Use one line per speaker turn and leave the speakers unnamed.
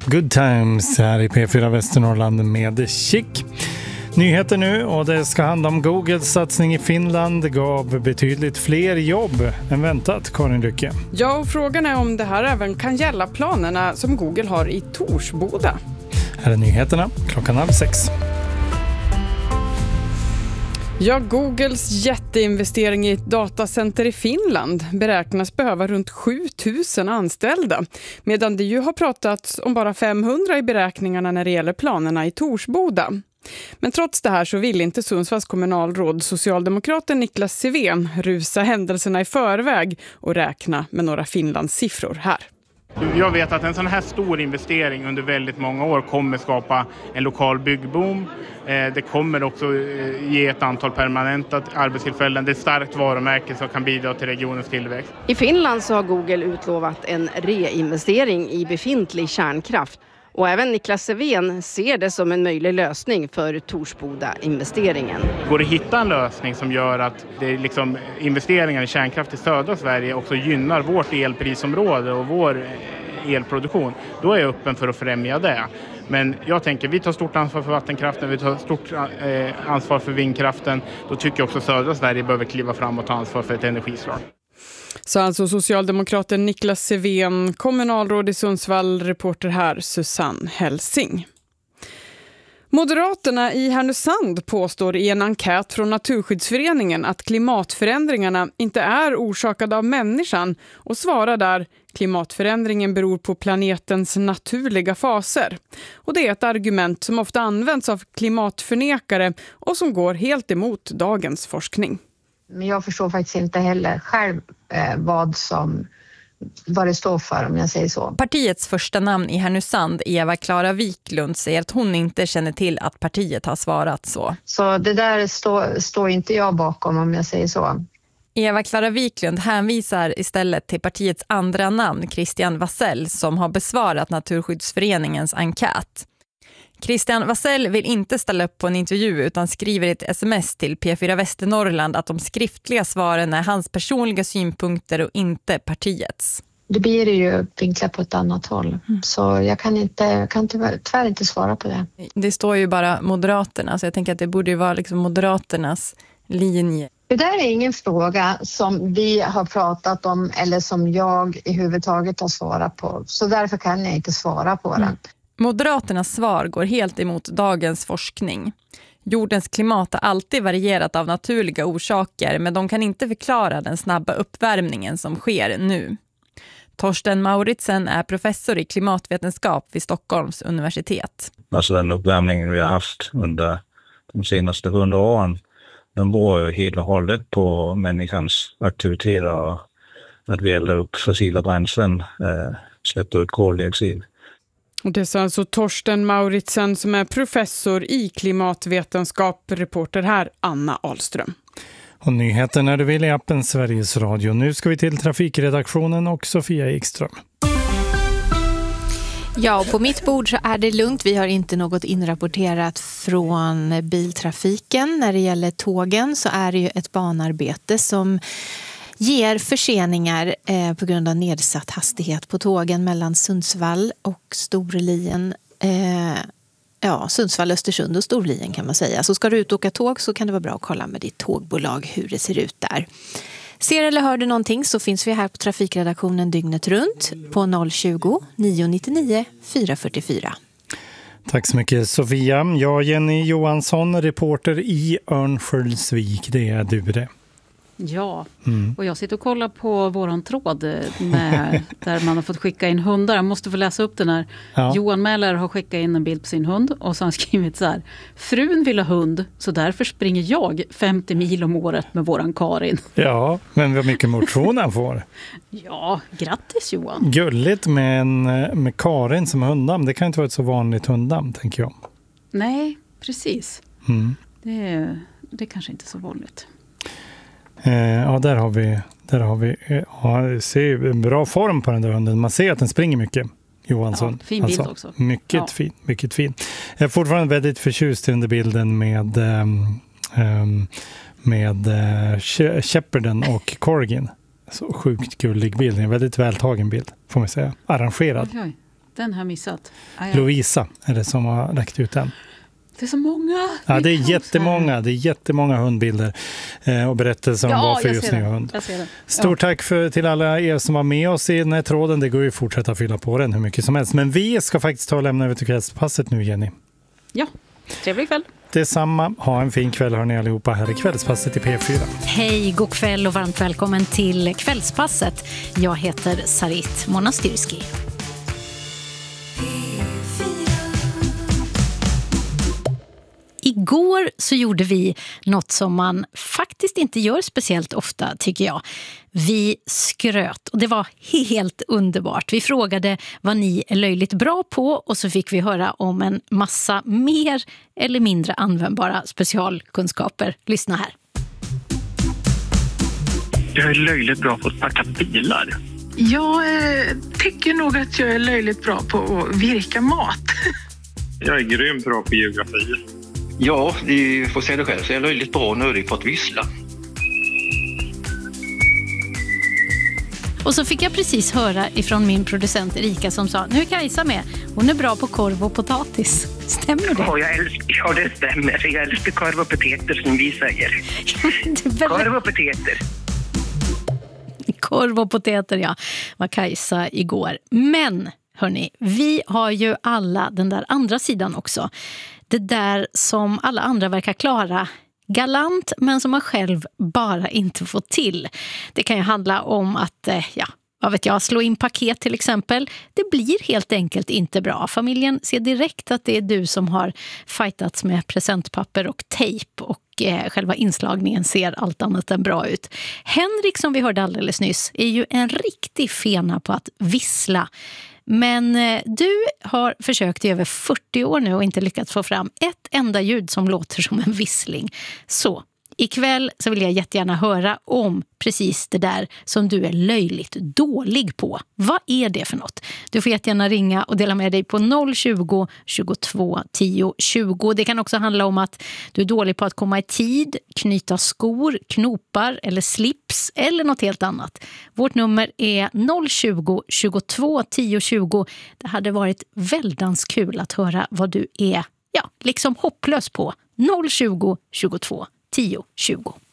Good Times här i P4 Västernorrland med Chic. Nyheter nu, och det ska handla om Googles satsning i Finland gav betydligt fler jobb än väntat, Karin Lycke.
Ja, och frågan är om det här även kan gälla planerna som Google har i Torsboda.
Här är nyheterna, 6:30.
Ja, Googles jätteinvestering i ett datacenter i Finland beräknas behöva runt 7000 anställda. Medan det ju har pratats om bara 500 i beräkningarna när det gäller planerna i Torsboda. Men trots det här så vill inte Sundsvalls kommunalråd socialdemokraten Niklas Sevén rusa händelserna i förväg och räkna med några Finlands siffror här.
Jag vet att en sån här stor investering under väldigt många år kommer skapa en lokal byggboom. Det kommer också ge ett antal permanenta arbetstillfällen. Det är ett starkt varumärke som kan bidra till regionens tillväxt.
I Finland så har Google utlovat en reinvestering i befintlig kärnkraft. Och även Niklas Sevén ser det som en möjlig lösning för Torsboda-investeringen.
Går det att hitta en lösning som gör att det liksom investeringar i kärnkraft i södra Sverige också gynnar vårt elprisområde och vår elproduktion, då är jag öppen för att främja det. Men jag tänker, vi tar stort ansvar för vattenkraften, vi tar stort ansvar för vindkraften. Då tycker jag också södra Sverige behöver kliva fram och ta ansvar för ett energislag.
Så alltså socialdemokraten Niklas Sevén, kommunalråd i Sundsvall, reporter här Susanne Helsing. Moderaterna i Härnösand påstår i en enkät från Naturskyddsföreningen att klimatförändringarna inte är orsakade av människan och svarar där: klimatförändringen beror på planetens naturliga faser. Och det är ett argument som ofta används av klimatförnekare och som går helt emot dagens forskning.
Men jag förstår faktiskt inte heller själv vad det står för, om jag säger så.
Partiets första namn i Härnösand, Eva-Klara Wiklund, säger att hon inte känner till att partiet har svarat så.
Så det där står inte jag bakom, om jag säger så.
Eva-Klara Wiklund hänvisar istället till partiets andra namn, Christian Wassell, som har besvarat Naturskyddsföreningens enkät. Christian Wassell vill inte ställa upp på en intervju utan skriver i ett sms till P4 Västernorrland att de skriftliga svaren är hans personliga synpunkter och inte partiets.
Det blir ju vinklat på ett annat håll. Så jag kan tyvärr inte svara på det.
Det står ju bara Moderaterna, så jag tänker att det borde ju vara liksom Moderaternas linje.
Det där är ingen fråga som vi har pratat om eller som jag i huvudtaget har svarat på. Så därför kan jag inte svara på den.
Moderaternas svar går helt emot dagens forskning. Jordens klimat har alltid varierat av naturliga orsaker, men de kan inte förklara den snabba uppvärmningen som sker nu. Torsten Mauritsen är professor i klimatvetenskap vid Stockholms universitet.
Alltså den uppvärmningen vi har haft under de senaste 100 åren, den beror ju helt och hållet på människans aktiviteter och att vi eldar upp fossila bränslen, släpper ut koldioxid.
Och det är alltså Torsten Mauritsen som är professor i klimatvetenskap, reporter här Anna Ahlström.
Och nyheter när du vill i appen Sveriges Radio. Nu ska vi till trafikredaktionen och Sofia Ekström.
Ja, och på mitt bord så är det lugnt. Vi har inte något inrapporterat från biltrafiken. När det gäller tågen så är det ju ett banarbete som ger förseningar på grund av nedsatt hastighet på tågen mellan Sundsvall och Storlien. Sundsvall, Östersund och Storlien kan man säga. Så ska du ut och åka tåg så kan det vara bra att kolla med ditt tågbolag hur det ser ut där. Ser eller hör du någonting så finns vi här på trafikredaktionen dygnet runt på 020 999 444.
Tack så mycket Sofia. Jag Jenny Johansson, reporter i Örnsköldsvik, det är du det.
Ja, och jag sitter och kollar på våran tråd där man har fått skicka in hundar. Jag måste få läsa upp den här. Ja. Johan Mäller har skickat in en bild på sin hund och så har han skrivit så här: frun vill ha hund så därför springer jag 50 mil om året med våran Karin.
Ja, men vad mycket motion han får.
Ja, grattis Johan.
Gulligt med Karin som hundnamn. Det kan inte vara ett så vanligt hundnamn, tänker jag.
Nej, precis. Det är kanske inte så vanligt.
Ja, där har vi ser en bra form på den där hunden. Man ser att den springer mycket, Johansson.
Ja, fin bild också.
Mycket fin. Jag är fortfarande väldigt förtjust i den där bilden med Shepherden och Corgin. Så sjukt gullig bild. En väldigt vältagen bild, får man säga. Arrangerad.
Oj. Den har jag missat.
Lovisa är det som har lagt ut den.
Det är så många.
Ja, det är jättemånga. Det är jättemånga hundbilder och berättelser om varför just nu hund. Stort tack till alla er som var med oss i den här tråden. Det går ju att fortsätta fylla på den hur mycket som helst. Men vi ska faktiskt ta och lämna över till kvällspasset nu, Jenny.
Ja, trevlig kväll.
Detsamma. Ha en fin kväll hörni allihopa här i kvällspasset i P4.
Hej, god kväll och varmt välkommen till kvällspasset. Jag heter Sarit Monastyrski. Igår så gjorde vi något som man faktiskt inte gör speciellt ofta, tycker jag. Vi skröt och det var helt underbart. Vi frågade vad ni är löjligt bra på och så fick vi höra om en massa mer eller mindre användbara specialkunskaper. Lyssna här.
Jag är löjligt bra på att starta bilar.
Jag tycker nog att jag är löjligt bra på att virka mat.
Jag är grymt bra på geografi.
Ja, det får säga det själv, så jag är löjligt bra och nördig på att vissla.
Och så fick jag precis höra ifrån min producent Erika som sa, nu är Kajsa med, hon är bra på korv och potatis. Stämmer det?
Ja, det stämmer. Jag älskar korv och potater som vi säger. Korv och potater.
Korv och potater, ja, var Kajsa igår. Men hörni, vi har ju alla den där andra sidan också. Det där som alla andra verkar klara galant men som man själv bara inte får till. Det kan ju handla om att, vad vet jag, slå in paket till exempel. Det blir helt enkelt inte bra. Familjen ser direkt att det är du som har fightats med presentpapper och tejp och själva inslagningen ser allt annat än bra ut. Henrik, som vi hörde alldeles nyss, är ju en riktig fena på att vissla. Men du har försökt i över 40 år nu och inte lyckats få fram ett enda ljud som låter som en vissling. Så ikväll så vill jag jättegärna höra om precis det där som du är löjligt dålig på. Vad är det för något? Du får jättegärna ringa och dela med dig på 020 22 10 20. Det kan också handla om att du är dålig på att komma i tid, knyta skor, knopar eller slips eller något helt annat. Vårt nummer är 020 22 10 20. Det hade varit väldans kul att höra vad du är, liksom hopplös på. 020 22 10 20.